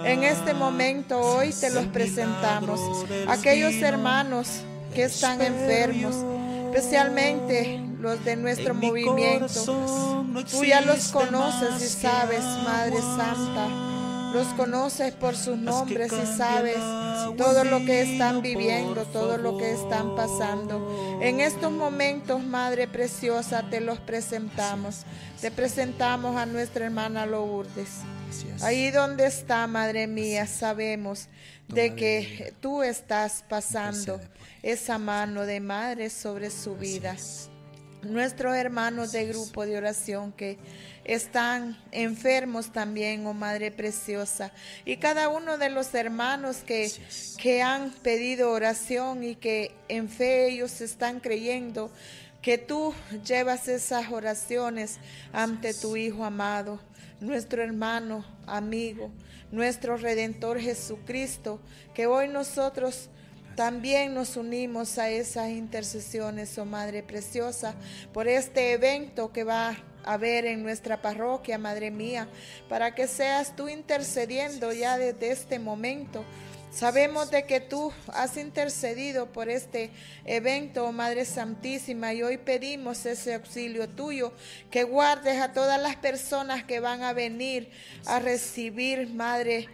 En este momento hoy te los presentamos. Aquellos hermanos que están enfermos, especialmente los de nuestro movimiento. Tú ya los conoces y sabes, Madre Santa. Los conoces por sus nombres y sabes todo lo que están viviendo, todo lo que están pasando. En estos momentos, Madre Preciosa, te los presentamos. Te presentamos a nuestra hermana Lourdes. Ahí donde está, Madre mía, sabemos de que tú estás pasando esa mano de Madre sobre su vida. Nuestros hermanos de grupo de oración que están enfermos también, oh Madre Preciosa, y cada uno de los hermanos que han pedido oración y que en fe ellos están creyendo que tú llevas esas oraciones ante tu Hijo amado, nuestro hermano, amigo, nuestro Redentor Jesucristo, que hoy nosotros también nos unimos a esas intercesiones, oh Madre Preciosa, por este evento que va a haber en nuestra parroquia, Madre mía, para que seas tú intercediendo ya desde este momento. Sabemos de que tú has intercedido por este evento, oh Madre Santísima, y hoy pedimos ese auxilio tuyo, que guardes a todas las personas que van a venir a recibir, Madre,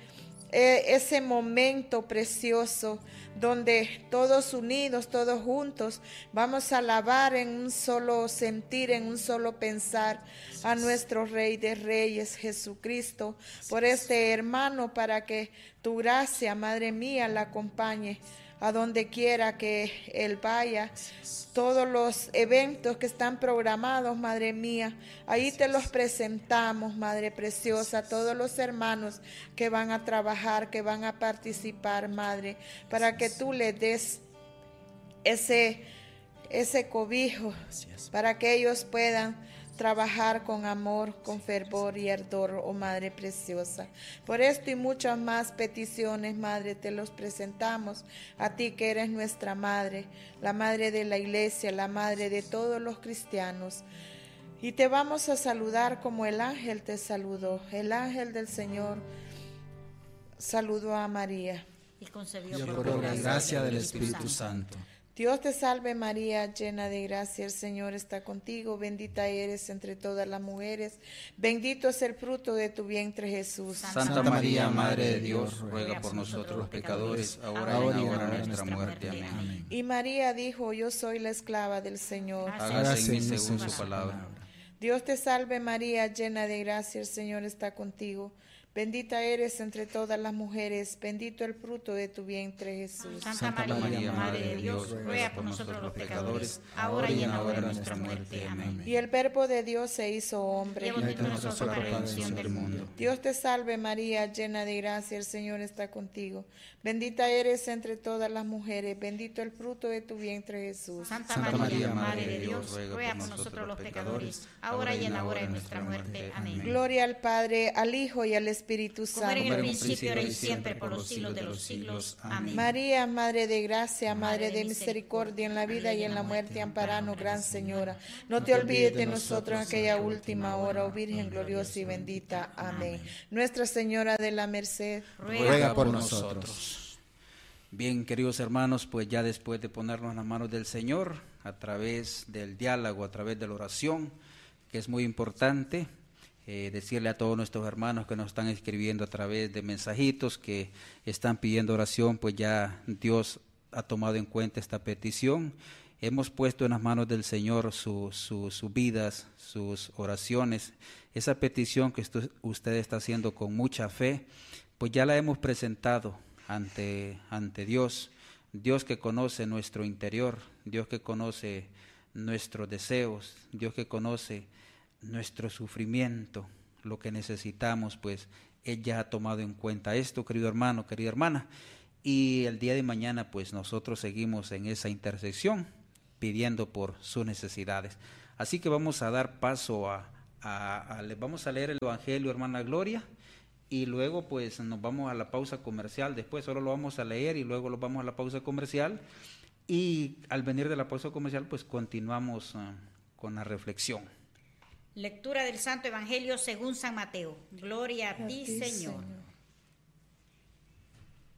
ese momento precioso donde todos unidos, todos juntos, vamos a alabar en un solo sentir, en un solo pensar a nuestro Rey de Reyes, Jesucristo, por este hermano, para que tu gracia, Madre mía, la acompañe a donde quiera que él vaya. Todos los eventos que están programados, Madre mía, ahí te los presentamos, Madre Preciosa, todos los hermanos que van a trabajar, que van a participar, Madre, para que tú les des ese cobijo, para que ellos puedan trabajar con amor, con fervor y ardor, oh Madre Preciosa. Por esto y muchas más peticiones, Madre, te los presentamos a ti que eres nuestra Madre, la Madre de la Iglesia, la Madre de todos los cristianos. Y te vamos a saludar como el ángel te saludó. El ángel del Señor saludó a María. Y concebió por la gracia del Espíritu Santo. Dios te salve María, llena de gracia, el Señor está contigo, bendita eres entre todas las mujeres, bendito es el fruto de tu vientre Jesús. Santa María, Madre de Dios, ruega por nosotros los pecadores, ahora y en la hora de nuestra muerte. Amén. Y María dijo, yo soy la esclava del Señor. Hágase en mí según su palabra. Dios te salve María, llena de gracia, el Señor está contigo. Bendita eres entre todas las mujeres, bendito el fruto de tu vientre Jesús. Santa María, Madre de Dios, ruega por nosotros los pecadores, ahora y en la hora de nuestra muerte. Amén. Y el Verbo de Dios se hizo hombre. Lleva de nosotros la redención del mundo. Dios te salve María, llena de gracia, el Señor está contigo. Bendita eres entre todas las mujeres, bendito el fruto de tu vientre Jesús. Santa María, Madre de Dios, ruega por nosotros los pecadores, ahora y en la hora de nuestra muerte. Amén. Gloria al Padre, al Hijo y al Espíritu Como Santo. era en el principio, ahora y siempre, por los siglos de los siglos. Amén. María, Madre de gracia, Madre de misericordia, en la vida y en la muerte, amparanos, Gran Señora. No te olvides de nosotros en aquella última hora, oh Virgen gloriosa y bendita. Amén. Nuestra Señora de la Merced, ruega por nosotros. Bien, queridos hermanos, pues ya después de ponernos en las manos del Señor, a través del diálogo, a través de la oración, que es muy importante, decirle a todos nuestros hermanos que nos están escribiendo a través de mensajitos, que están pidiendo oración, pues ya Dios ha tomado en cuenta esta petición. Hemos puesto en las manos del Señor sus vidas, sus oraciones. Esa petición que usted está haciendo con mucha fe, pues ya la hemos presentado ante Dios. Dios que conoce nuestro interior, Dios que conoce nuestros deseos, Dios que conoce nuestro sufrimiento, lo que necesitamos, pues Él ya ha tomado en cuenta esto, querido hermano, querida hermana. Y el día de mañana, pues nosotros seguimos en esa intersección, pidiendo por sus necesidades. Así que vamos a dar paso vamos a leer el Evangelio, hermana Gloria, y luego pues nos vamos a la pausa comercial. Después solo lo vamos a leer y luego lo vamos a la pausa comercial, y al venir de la pausa comercial pues continuamos con la reflexión. Lectura del Santo Evangelio según San Mateo. Gloria a ti, Señor.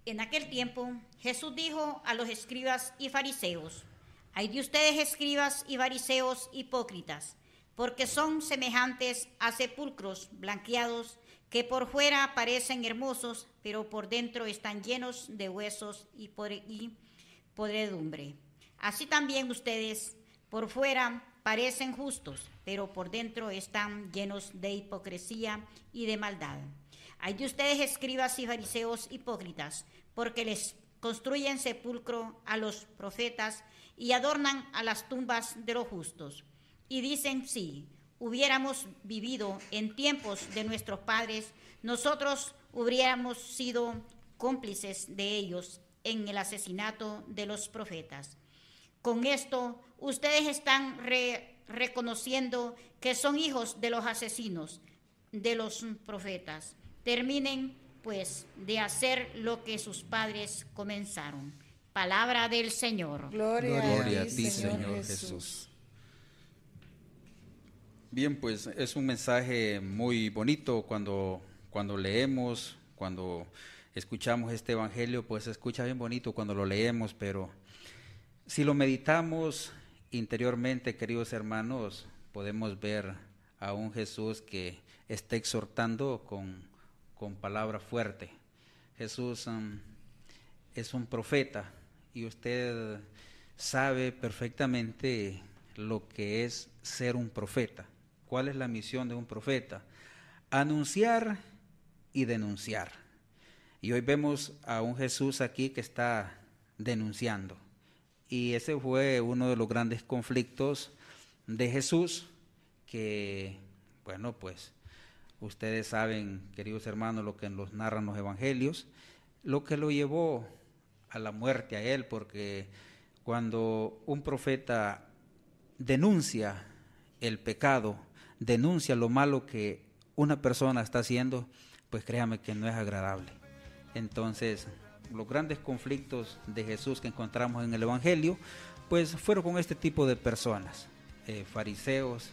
En aquel tiempo, Jesús dijo a los escribas y fariseos: «Ay de ustedes, escribas y fariseos hipócritas, porque son semejantes a sepulcros blanqueados, que por fuera parecen hermosos, pero por dentro están llenos de huesos y podredumbre. Así también ustedes por fuera parecen justos, pero por dentro están llenos de hipocresía y de maldad. Ay de ustedes, escribas y fariseos hipócritas, porque les construyen sepulcro a los profetas y adornan a las tumbas de los justos. Y dicen: sí, hubiéramos vivido en tiempos de nuestros padres, nosotros hubiéramos sido cómplices de ellos en el asesinato de los profetas. Con esto, ustedes están reconociendo que son hijos de los asesinos de los profetas. Terminen, pues, de hacer lo que sus padres comenzaron». Palabra del Señor. Gloria a ti, Señor Jesús. Bien, pues es un mensaje muy bonito cuando leemos, cuando escuchamos este evangelio, pues se escucha bien bonito cuando lo leemos, pero si lo meditamos interiormente, queridos hermanos, podemos ver a un Jesús que está exhortando con palabra fuerte. Jesús es un profeta y usted sabe perfectamente lo que es ser un profeta. ¿Cuál es la misión de un profeta? Anunciar y denunciar. Y hoy vemos a un Jesús aquí que está denunciando. Y ese fue uno de los grandes conflictos de Jesús, que, bueno, pues ustedes saben, queridos hermanos, lo que nos narran los evangelios, lo que lo llevó a la muerte a él, porque cuando un profeta denuncia el pecado, denuncia lo malo que una persona está haciendo, pues créame que no es agradable. Entonces, los grandes conflictos de Jesús que encontramos en el evangelio, pues fueron con este tipo de personas, fariseos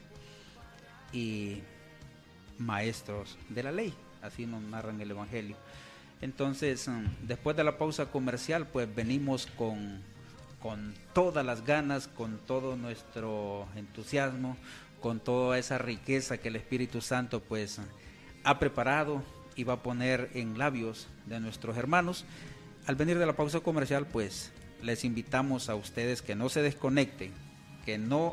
y maestros de la ley, así nos narran el evangelio. Entonces, después de la pausa comercial, pues venimos con todas las ganas, con todo nuestro entusiasmo, con toda esa riqueza que el Espíritu Santo pues ha preparado y va a poner en labios de nuestros hermanos. Al venir de la pausa comercial, pues les invitamos a ustedes que no se desconecten, que no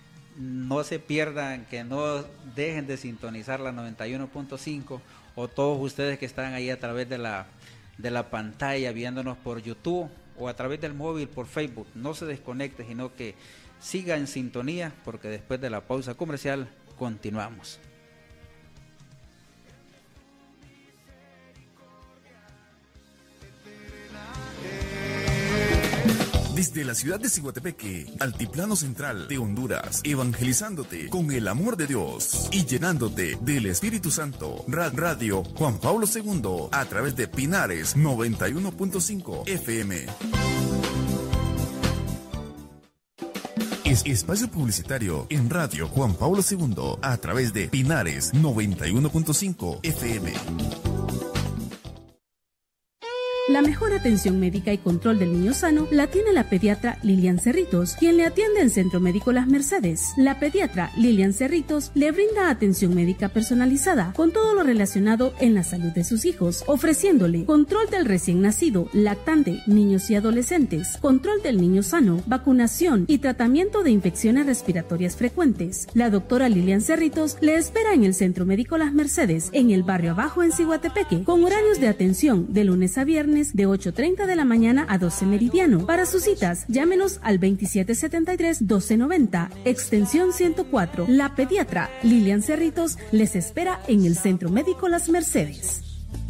se pierdan, que no dejen de sintonizar la 91.5, o todos ustedes que están ahí a través de la pantalla viéndonos por YouTube o a través del móvil por Facebook. No se desconecte, sino que siga en sintonía, porque después de la pausa comercial continuamos. Desde la ciudad de Ciguatepeque, Altiplano Central de Honduras, evangelizándote con el amor de Dios y llenándote del Espíritu Santo. Radio Juan Pablo II, a través de Pinares 91.5 FM. Espacio publicitario en Radio Juan Pablo II, a través de Pinares 91.5 FM. La mejor atención médica y control del niño sano la tiene la pediatra Lilian Cerritos, quien le atiende en Centro Médico Las Mercedes. La pediatra Lilian Cerritos le brinda atención médica personalizada con todo lo relacionado en la salud de sus hijos, ofreciéndole control del recién nacido, lactante, niños y adolescentes, control del niño sano, vacunación y tratamiento de infecciones respiratorias frecuentes. La doctora Lilian Cerritos le espera en el Centro Médico Las Mercedes, en el barrio Abajo en Ciguatepeque, con horarios de atención de lunes a viernes de 8:30 de la mañana a 12 meridiano. Para sus citas, llámenos al 2773-1290, extensión 104. La pediatra Lilian Cerritos les espera en el Centro Médico Las Mercedes.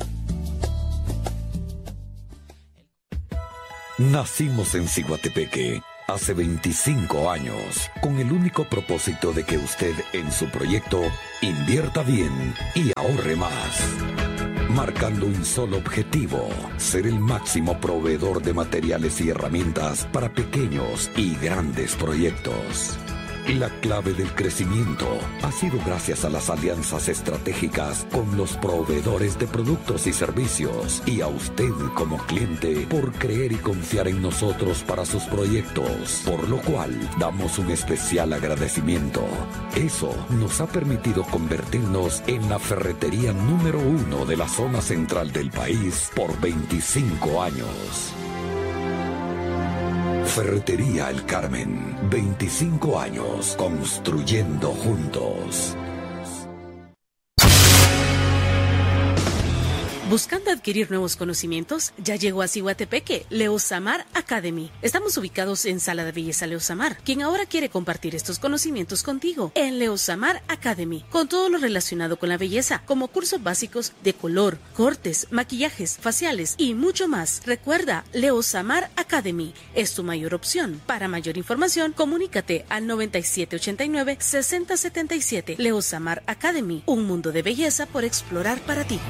Nacimos en Ciguatepeque hace 25 años, con el único propósito de que usted en su proyecto invierta bien y ahorre más, marcando un solo objetivo: ser el máximo proveedor de materiales y herramientas para pequeños y grandes proyectos. La clave del crecimiento ha sido gracias a las alianzas estratégicas con los proveedores de productos y servicios y a usted como cliente por creer y confiar en nosotros para sus proyectos, por lo cual damos un especial agradecimiento. Eso nos ha permitido convertirnos en la ferretería número 1 de la zona central del país por 25 años. Ferretería El Carmen, 25 años construyendo juntos. ¿Buscando adquirir nuevos conocimientos? Ya llegó a Ciguatepeque Leosamar Academy. Estamos ubicados en Sala de Belleza Leosamar, quien ahora quiere compartir estos conocimientos contigo. En Leosamar Academy, con todo lo relacionado con la belleza, como cursos básicos de color, cortes, maquillajes, faciales y mucho más. Recuerda, Leosamar Academy es tu mayor opción. Para mayor información, comunícate al 9789-6077. Leosamar Academy, un mundo de belleza por explorar para ti.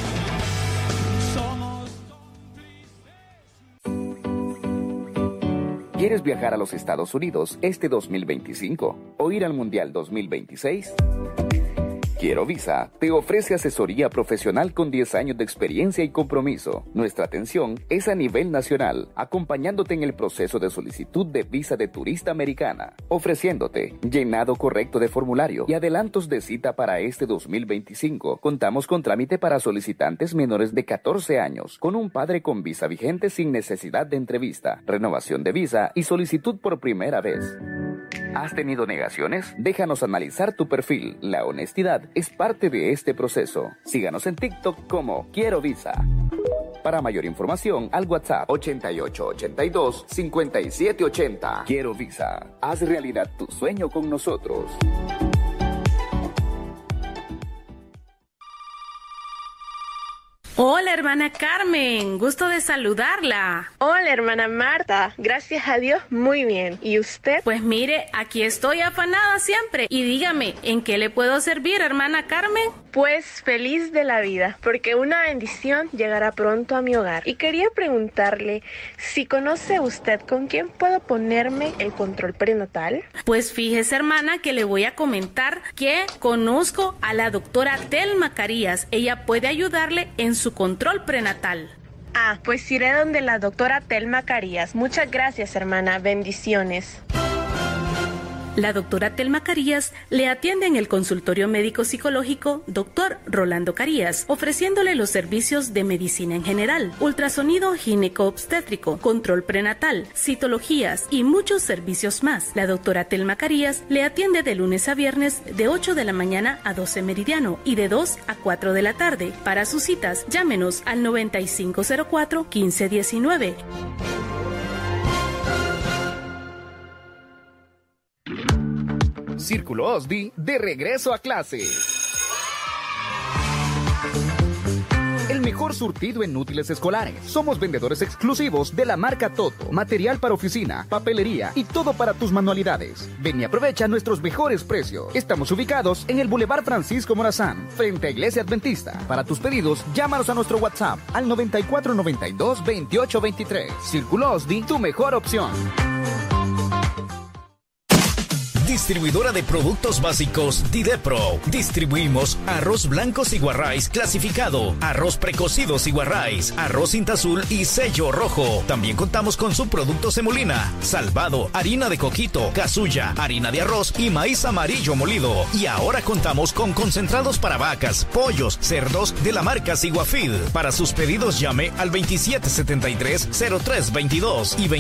¿Quieres viajar a los Estados Unidos este 2025 o ir al Mundial 2026? Quiero Visa te ofrece asesoría profesional con 10 años de experiencia y compromiso. Nuestra atención es a nivel nacional, acompañándote en el proceso de solicitud de visa de turista americana, ofreciéndote llenado correcto de formulario y adelantos de cita para este 2025. Contamos con trámite para solicitantes menores de 14 años, con un padre con visa vigente sin necesidad de entrevista, renovación de visa y solicitud por primera vez. ¿Has tenido negaciones? Déjanos analizar tu perfil. La honestidad es parte de este proceso. Síganos en TikTok como Quiero Visa. Para mayor información, al WhatsApp 8882-5780. Quiero Visa. Haz realidad tu sueño con nosotros. Hola, hermana Carmen, gusto de saludarla. Hola, hermana Marta, gracias a Dios, muy bien. ¿Y usted? Pues mire, aquí estoy afanada siempre. Y dígame, ¿en qué le puedo servir, hermana Carmen? Pues feliz de la vida, porque una bendición llegará pronto a mi hogar. Y quería preguntarle si conoce usted con quién puedo ponerme el control prenatal. Pues fíjese, hermana, que le voy a comentar que conozco a la doctora Telma Carías. Ella puede ayudarle en su control prenatal. Ah, pues iré donde la doctora Telma Carías. Muchas gracias, hermana. Bendiciones. La doctora Telma Carías le atiende en el consultorio médico psicológico Dr. Rolando Carías, ofreciéndole los servicios de medicina en general, ultrasonido gineco-obstétrico, control prenatal, citologías y muchos servicios más. La doctora Telma Carías le atiende de lunes a viernes de 8 de la mañana a 12 meridiano y de 2 a 4 de la tarde. Para sus citas, llámenos al 9504-1519. Círculo OSDI de regreso a clase. El mejor surtido en útiles escolares. Somos vendedores exclusivos de la marca Toto. Material para oficina, papelería y todo para tus manualidades. Ven y aprovecha nuestros mejores precios. Estamos ubicados en el Boulevard Francisco Morazán, frente a Iglesia Adventista. Para tus pedidos, llámanos a nuestro WhatsApp al 9492-2823. Círculo OSDI, tu mejor opción. Distribuidora de productos básicos Didepro. Distribuimos arroz blanco Ciguarráis clasificado, arroz precocido Ciguarráis, arroz cinta azul y sello rojo. También contamos con subproductos semolina, salvado, harina de coquito, casulla, harina de arroz y maíz amarillo molido. Y ahora contamos con concentrados para vacas, pollos, cerdos de la marca Ciguafeed. Para sus pedidos llame al 2773-0322 y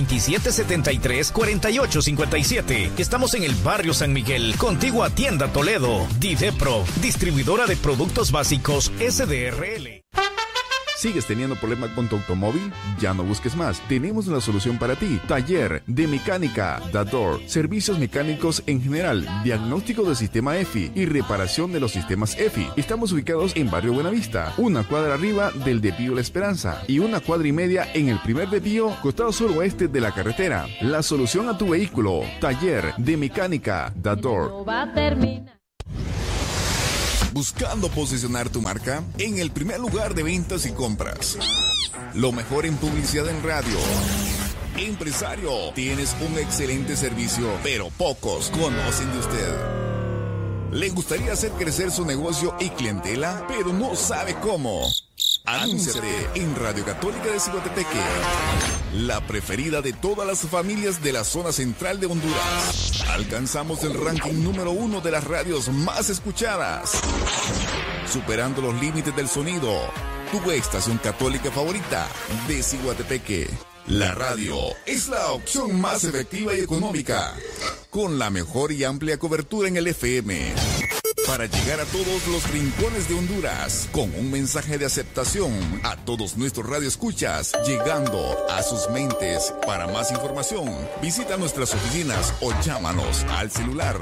2773-4857. Estamos en el barrio San Miguel, contiguo a Tienda Toledo. Didepro, distribuidora de productos básicos SDRL. ¿Sigues teniendo problemas con tu automóvil? Ya no busques más. Tenemos una solución para ti. Taller de mecánica Dador. Servicios mecánicos en general. Diagnóstico del sistema EFI y reparación de los sistemas EFI. Estamos ubicados en Barrio Buenavista, una cuadra arriba del Depío La Esperanza y una cuadra y media en el primer depío, costado suroeste de la carretera. La solución a tu vehículo. Taller de mecánica Dador. No va a terminar. ¿Buscando posicionar tu marca? En el primer lugar de ventas y compras. Lo mejor en publicidad en radio, Empresario, tienes un excelente servicio, pero pocos conocen de usted. ¿Le gustaría hacer crecer su negocio y clientela, pero no sabe cómo? Anúnciate en Radio Católica de Ciguatepeque, la preferida de todas las familias de la zona central de Honduras. Alcanzamos el ranking número 1 de las radios más escuchadas, superando los límites del sonido. Tu estación católica favorita de Ciguatepeque. La radio es la opción más efectiva y económica, con la mejor y amplia cobertura en el FM, para llegar a todos los rincones de Honduras, con un mensaje de aceptación a todos nuestros radioescuchas, llegando a sus mentes. Para más información, visita nuestras oficinas o llámanos al celular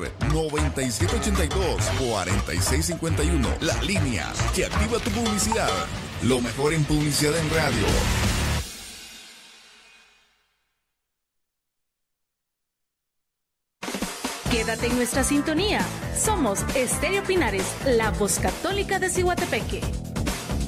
9782-4651, la línea que activa tu publicidad. Lo mejor en publicidad en radio. Quédate en nuestra sintonía. Somos Estéreo Pinares, la voz católica de Ciguatepeque.